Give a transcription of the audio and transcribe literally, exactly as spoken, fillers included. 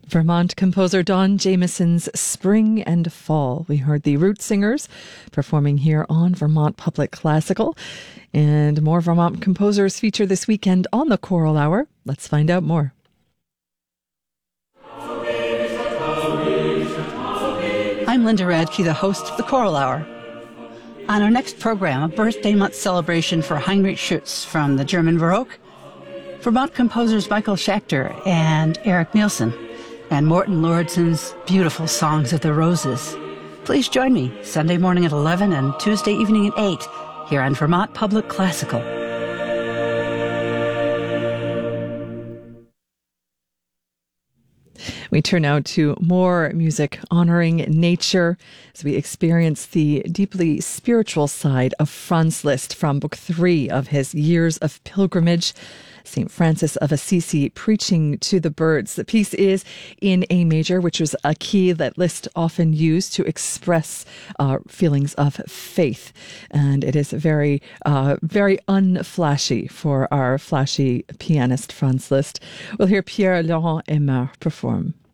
Vermont composer Don Jamieson's Spring and Fall. We heard the Root Singers performing here on Vermont Public Classical. And more Vermont composers feature this weekend on the Choral Hour. Let's find out more. I'm Linda Radke, the host of the Choral Hour. On our next program, a birthday month celebration for Heinrich Schütz from the German Baroque, Vermont composers Michael Schachter and Eric Nielsen, and Morton Lauridsen's beautiful Songs of the Roses. Please join me Sunday morning at eleven and Tuesday evening at eight here on Vermont Public Classical. We turn now to more music honoring nature as we experience the deeply spiritual side of Franz Liszt from Book Three of his Years of Pilgrimage, Saint Francis of Assisi preaching to the birds. The piece is in A major, which was a key that Liszt often used to express uh, feelings of faith. And it is very, uh, very unflashy for our flashy pianist Franz Liszt. We'll hear Pierre Laurent Aimard perform.